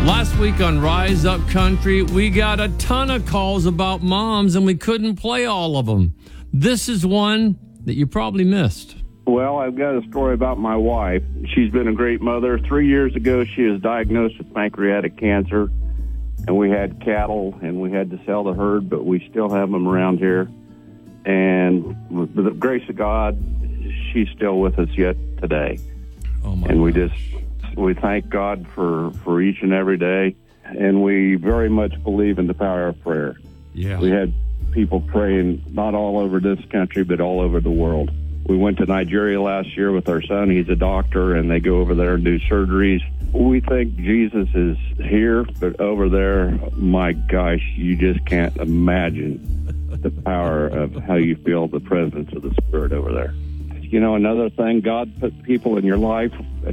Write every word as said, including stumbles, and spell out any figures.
Last week on Rise Up Country, we got a ton of calls about moms, and we couldn't play all of them. This is one that you probably missed. Well, I've got a story about my wife. She's been a great mother. Three years ago, she was diagnosed with pancreatic cancer, and we had cattle, and we had to sell the herd, but we still have them around here. And with the grace of God, she's still with us yet today. Oh my and we gosh. just we thank God for, for each and every day, and we very much believe in the power of prayer. Yeah. We had people praying not all over this country, but all over the world. We went to Nigeria last year with our son. He's a doctor, and they go over there and do surgeries. We think Jesus is here, but over there, my gosh, you just can't imagine the power of how you feel the presence of the Spirit over there. You know, another thing, God put people in your life